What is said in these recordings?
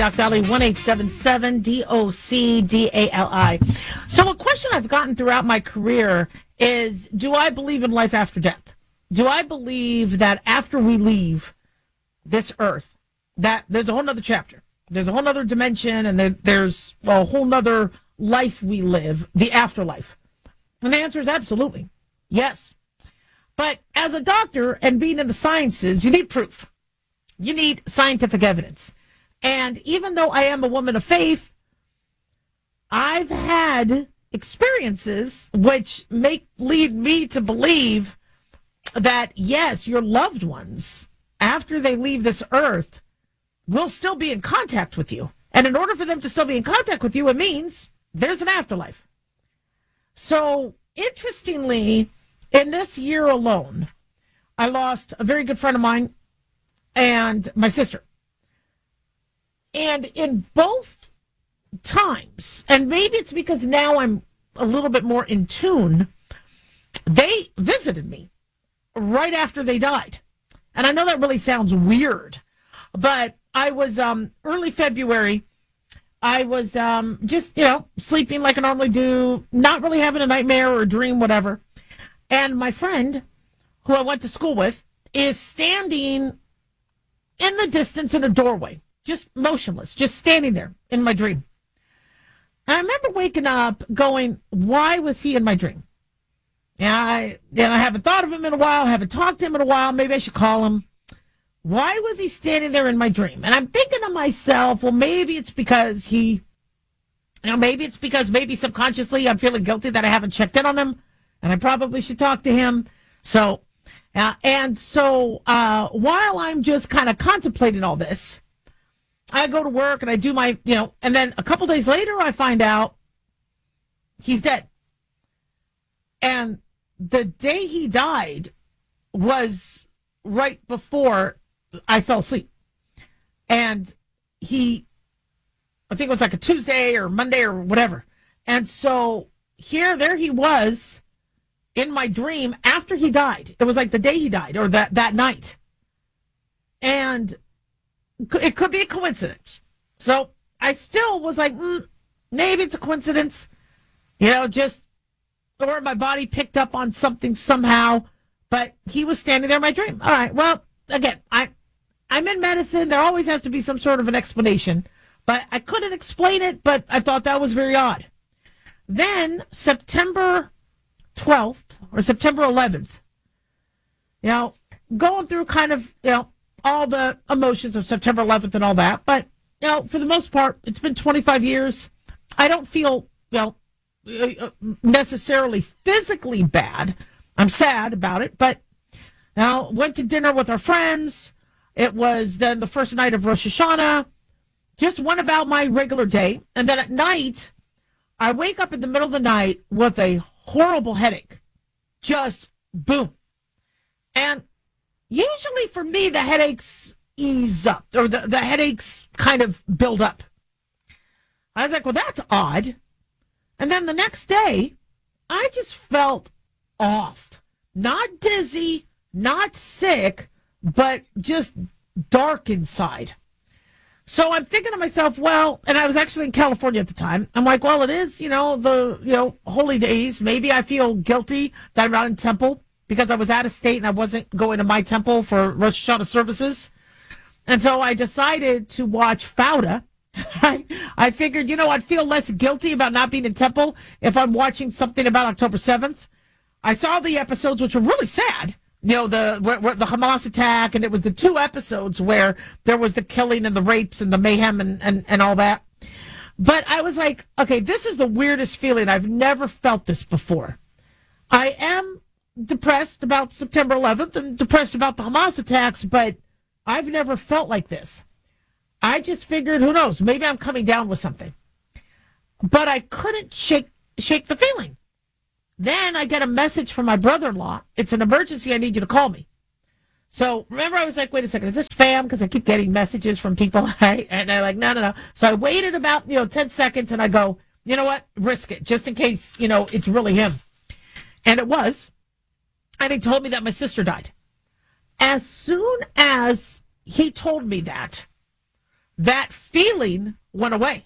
Doc Dali, 1-877-DOC-DALI. So a question I've gotten throughout my career is, do I believe in life after death? Do I believe that after we leave this earth, that there's a whole nother chapter? There's a whole nother dimension, and there's a whole nother life we live, the afterlife. And the answer is absolutely yes. But as a doctor and being in the sciences, you need proof. You need scientific evidence. And even though I am a woman of faith, I've had experiences which lead me to believe that, yes, your loved ones, after they leave this earth, will still be in contact with you. And in order for them to still be in contact with you, it means there's an afterlife. So, interestingly, in this year alone, I lost a very good friend of mine and my sister. And in both times, and maybe it's because now I'm a little bit more in tune, they visited me right after they died. And I know that really sounds weird, but I was early February. I was just, sleeping like I normally do, not really having a nightmare or a dream, whatever. And my friend, who I went to school with, is standing in the distance in a doorway, just motionless, just standing there in my dream. And I remember waking up going, why was he in my dream? I haven't thought of him in a while, haven't talked to him in a while, maybe I should call him. Why was he standing there in my dream? And I'm thinking to myself, well, maybe it's because maybe subconsciously I'm feeling guilty that I haven't checked in on him, and I probably should talk to him. So while I'm just kind of contemplating all this, I go to work and I do my, and then a couple days later I find out he's dead. And the day he died was right before I fell asleep. And I think it was like a Tuesday or Monday or whatever. And so there he was in my dream after he died. It was like the day he died or that night. And it could be a coincidence. So I still was like, maybe it's a coincidence, or my body picked up on something somehow, but he was standing there in my dream. All right. Well, again, I'm in medicine. There always has to be some sort of an explanation, but I couldn't explain it, but I thought that was very odd. Then September 12th or September 11th, going through kind of, all the emotions of September 11th and all that. But, for the most part, it's been 25 years. I don't feel, necessarily physically bad. I'm sad about it, but went to dinner with our friends. It was then the first night of Rosh Hashanah. Just went about my regular day. And then at night, I wake up in the middle of the night with a horrible headache. Just boom. And usually for me, the headaches ease up, or the headaches kind of build up. I was like, well, that's odd. And then the next day, I just felt off. Not dizzy, not sick, but just dark inside. So I'm thinking to myself, well, and I was actually in California at the time. I'm like, well, it is, the holy days. Maybe I feel guilty that I'm not in temple because I was out of state and I wasn't going to my temple for Rosh Hashanah services. And so I decided to watch Fauda. I figured, I'd feel less guilty about not being in temple if I'm watching something about October 7th. I saw the episodes, which were really sad. The Hamas attack, and it was the 2 episodes where there was the killing and the rapes and the mayhem and all that. But I was like, okay, this is the weirdest feeling. I've never felt this before. I am depressed about September 11th and depressed about the Hamas attacks, but I've never felt like this. I just figured, who knows, maybe I'm coming down with something. But I couldn't shake the feeling. Then I get a message from my brother-in-law. It's an emergency. I need you to call me. So remember, I was like, wait a second, is this spam? Because I keep getting messages from people. And they're like, no. So I waited about 10 seconds and I go, you know what? Risk it just in case, it's really him. And it was. And he told me that my sister died. As soon as he told me that, that feeling went away.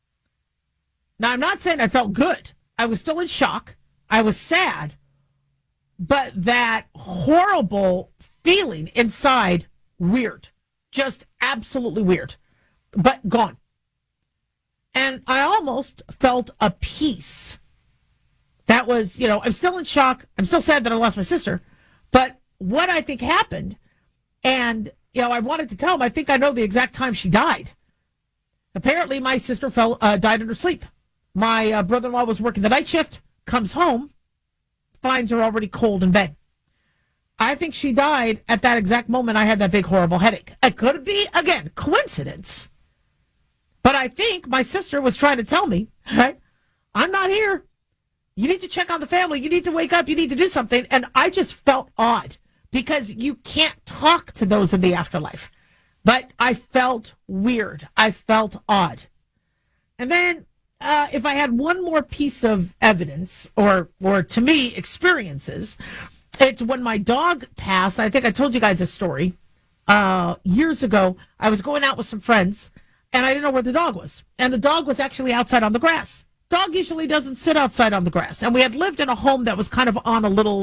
Now, I'm not saying I felt good. I was still in shock. I was sad. But that horrible feeling inside, weird. Just absolutely weird. But gone. And I almost felt a peace. That was, I'm still in shock. I'm still sad that I lost my sister. But what I think happened, and, I wanted to tell him, I think I know the exact time she died. Apparently, my sister died in her sleep. My brother-in-law was working the night shift, comes home, finds her already cold in bed. I think she died at that exact moment I had that big, horrible headache. It could be, again, coincidence. But I think my sister was trying to tell me, right, I'm not here. You need to check on the family. You need to wake up. You need to do something. And I just felt odd because you can't talk to those in the afterlife. But I felt weird. I felt odd. And then if I had one more piece of evidence or to me, experiences, it's when my dog passed. I think I told you guys a story. Years ago, I was going out with some friends, and I didn't know where the dog was. And the dog was actually outside on the grass. Dog usually doesn't sit outside on the grass. And we had lived in a home that was kind of on a little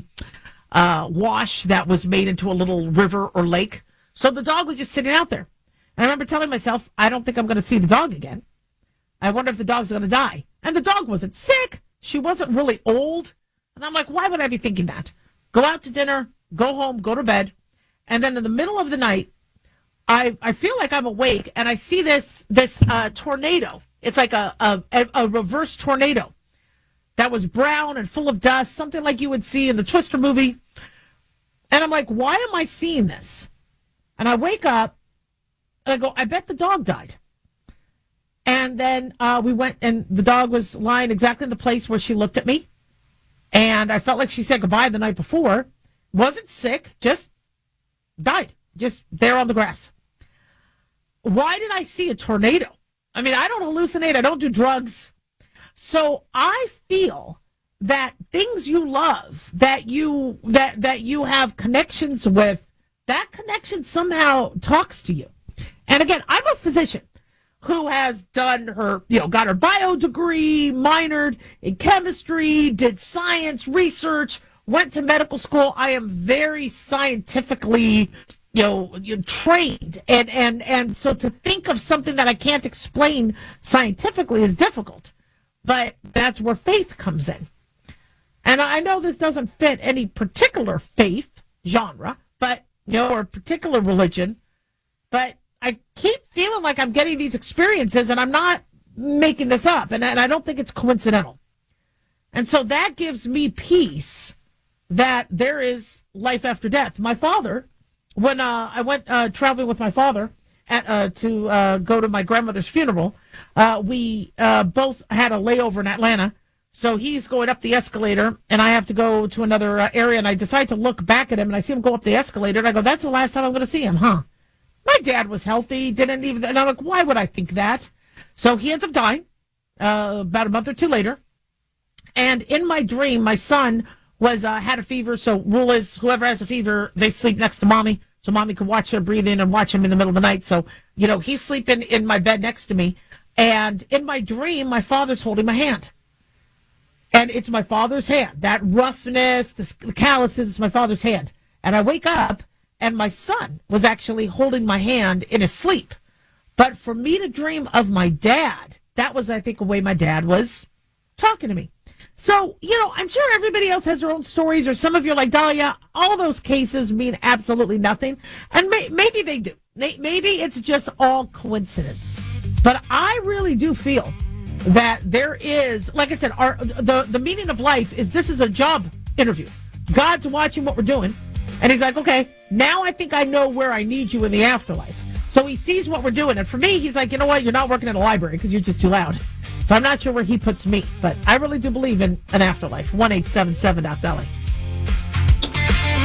wash that was made into a little river or lake. So the dog was just sitting out there. And I remember telling myself, I don't think I'm going to see the dog again. I wonder if the dog's going to die. And the dog wasn't sick. She wasn't really old. And I'm like, why would I be thinking that? Go out to dinner, go home, go to bed. And then in the middle of the night, I feel like I'm awake and I see this tornado. It's like a reverse tornado that was brown and full of dust, something like you would see in the Twister movie. And I'm like, why am I seeing this? And I wake up and I go, I bet the dog died. And then we went and the dog was lying exactly in the place where she looked at me. And I felt like she said goodbye the night before. Wasn't sick, just died. Just there on the grass. Why did I see a tornado? I mean, I don't hallucinate. I don't do drugs. So I feel that things you love, that you have connections with, that connection somehow talks to you. And again, I'm a physician who has done her, got her bio degree, minored in chemistry, did science research, went to medical school. I am very scientifically, trained. And so to think of something that I can't explain scientifically is difficult. But that's where faith comes in. And I know this doesn't fit any particular faith genre, but, or particular religion, but I keep feeling like I'm getting these experiences and I'm not making this up. And I don't think it's coincidental. And so that gives me peace that there is life after death. My father, when I went traveling with my father to go to my grandmother's funeral, we both had a layover in Atlanta. So he's going up the escalator, and I have to go to another area, and I decide to look back at him, and I see him go up the escalator, and I go, that's the last time I'm going to see him, huh? My dad was healthy, didn't even, and I'm like, why would I think that? So he ends up dying about a month or two later, and in my dream, my son was had a fever, so rule is whoever has a fever, they sleep next to mommy, so mommy could watch her breathe in and watch him in the middle of the night. So, he's sleeping in my bed next to me, and in my dream, my father's holding my hand. And it's my father's hand. That roughness, the calluses, it's my father's hand. And I wake up, and my son was actually holding my hand in his sleep. But for me to dream of my dad, that was, I think, a way my dad was talking to me. So, I'm sure everybody else has their own stories, or some of you are like, Dahlia, all those cases mean absolutely nothing. And maybe they do. Maybe it's just all coincidence. But I really do feel that there is, like I said, the meaning of life is this is a job interview. God's watching what we're doing, and he's like, okay, now I think I know where I need you in the afterlife. So he sees what we're doing, and for me, he's like, you know what, you're not working in a library because you're just too loud. So I'm not sure where he puts me, but I really do believe in an afterlife. 1-877-DELI.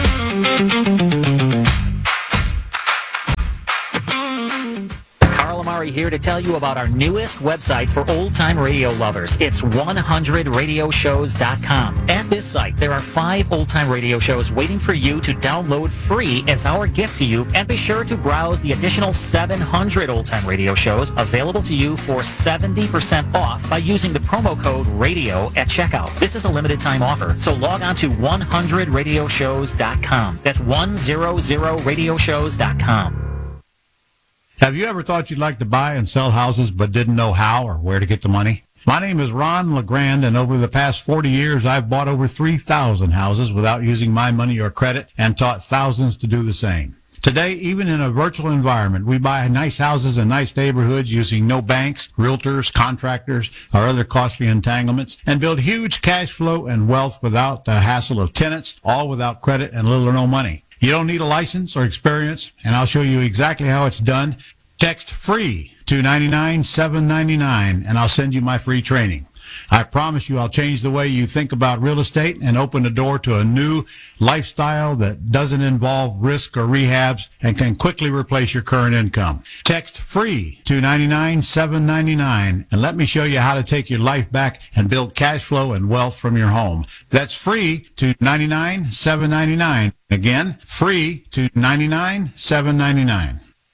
Carl Amari Amari here to tell you about our newest website for old-time radio lovers. It's 100radioshows.com. At this site, there are 5 old-time radio shows waiting for you to download free as our gift to you, and be sure to browse the additional 700 old-time radio shows available to you for 70% off by using the promo code RADIO at checkout. This is a limited-time offer, so log on to 100radioshows.com. That's 100radioshows.com. Have you ever thought you'd like to buy and sell houses but didn't know how or where to get the money? My name is Ron LeGrand, and over the past 40 years, I've bought over 3,000 houses without using my money or credit and taught thousands to do the same. Today, even in a virtual environment, we buy nice houses in nice neighborhoods using no banks, realtors, contractors, or other costly entanglements, and build huge cash flow and wealth without the hassle of tenants, all without credit and little or no money. You don't need a license or experience, and I'll show you exactly how it's done. Text FREE to 99799, and I'll send you my free training. I promise you I'll change the way you think about real estate and open the door to a new lifestyle that doesn't involve risk or rehabs and can quickly replace your current income. Text FREE to 99799, and let me show you how to take your life back and build cash flow and wealth from your home. That's FREE to 99799. Again, FREE to 99799.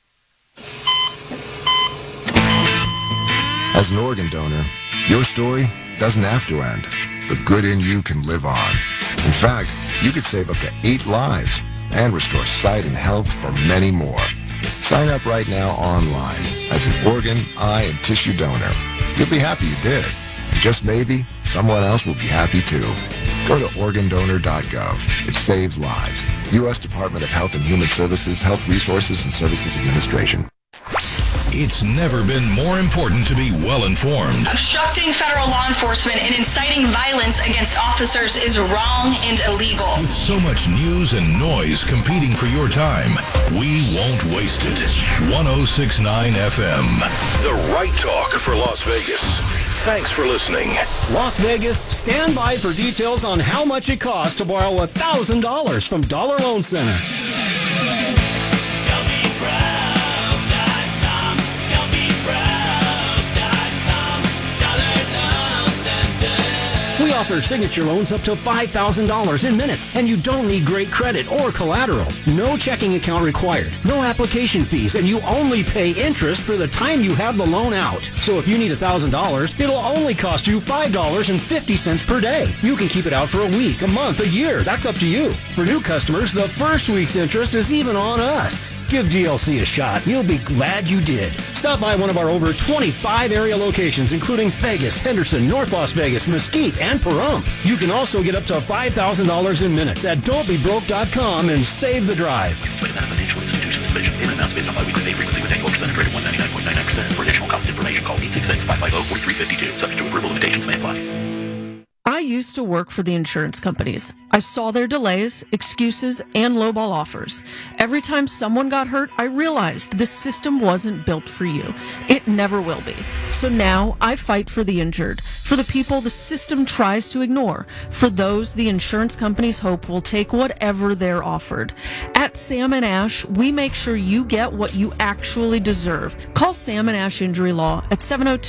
As an organ donor, your story doesn't have to end. The good in you can live on. In fact, you could save up to 8 lives and restore sight and health for many more. Sign up right now online as an organ, eye, and tissue donor. You'll be happy you did. And just maybe, someone else will be happy too. Go to organdonor.gov. It saves lives. U.S. Department of Health and Human Services, Health Resources and Services Administration. It's never been more important to be well-informed. Obstructing federal law enforcement and inciting violence against officers is wrong and illegal. With so much news and noise competing for your time, we won't waste it. 106.9 FM, the right talk for Las Vegas. Thanks for listening. Las Vegas, stand by for details on how much it costs to borrow $1,000 from Dollar Loan Center. We offer signature loans up to $5,000 in minutes, and you don't need great credit or collateral. No checking account required, no application fees, and you only pay interest for the time you have the loan out. So if you need $1,000, it'll only cost you $5.50 per day. You can keep it out for a week, a month, a year. That's up to you. For new customers, the first week's interest is even on us. Give DLC a shot. You'll be glad you did. Stop by one of our over 25 area locations, including Vegas, Henderson, North Las Vegas, Mesquite, and Pahrump. You can also get up to $5,000 in minutes at don'tbebroke.com and save the drive. Financial institutions division. Payment amounts based on biweekly pay frequency with annual percentage rate of 199.99%. For additional cost information, call 866-550-4352. Subject to approval, limitations may apply. I used to work for the insurance companies. I saw their delays, excuses, and lowball offers. Every time someone got hurt, I realized this system wasn't built for you. It never will be. So now I fight for the injured, for the people the system tries to ignore, for those the insurance companies hope will take whatever they're offered. At Sam & Ash, we make sure you get what you actually deserve. Call Sam & Ash Injury Law at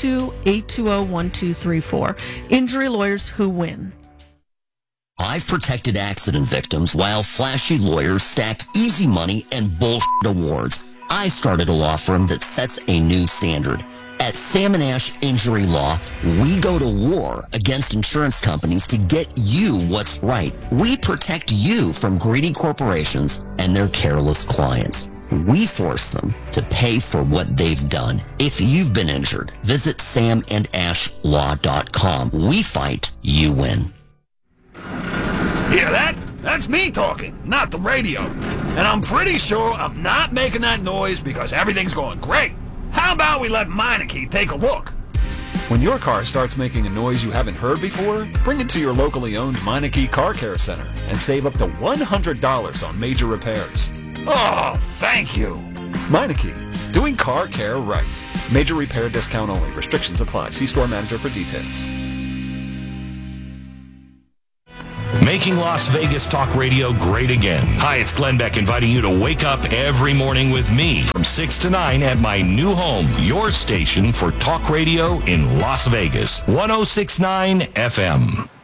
702-820-1234. Injury lawyers who win. I've protected accident victims while flashy lawyers stack easy money and bullshit awards. I started a law firm that sets a new standard. At Sam & Ash Injury Law, we go to war against insurance companies to get you what's right. We protect you from greedy corporations and their careless clients. We force them to pay for what they've done. If you've been injured, visit samandashlaw.com. We fight, you win. Hear that? That's me talking, not the radio. And I'm pretty sure I'm not making that noise because everything's going great. How about we let Meineke take a look? When your car starts making a noise you haven't heard before, bring it to your locally owned Meineke Car Care Center and save up to $100 on major repairs. Oh, thank you. Meineke, doing car care right. Major repair discount only. Restrictions apply. See store manager for details. Make making Las Vegas talk radio great again. Hi, it's Glenn Beck inviting you to wake up every morning with me from 6 to 9 at my new home, your station for talk radio in Las Vegas, 106.9 FM.